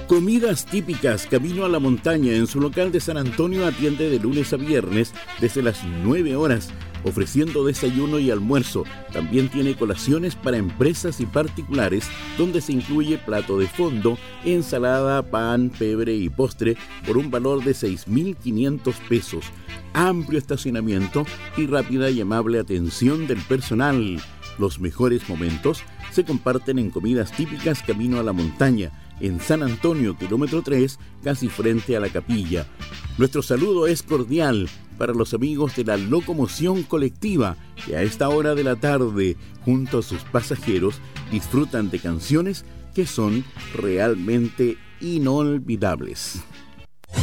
Comidas típicas Camino a la Montaña en su local de San Antonio atiende de lunes a viernes desde las 9 horas, ofreciendo desayuno y almuerzo. También tiene colaciones para empresas y particulares, donde se incluye plato de fondo, ensalada, pan, pebre y postre por un valor de 6.500 pesos. Amplio estacionamiento y rápida y amable atención del personal. Los mejores momentos se comparten en Comidas Típicas Camino a la Montaña, en San Antonio, kilómetro 3, casi frente a la capilla. Nuestro saludo es cordial para los amigos de la locomoción colectiva, que a esta hora de la tarde, junto a sus pasajeros, disfrutan de canciones que son realmente inolvidables.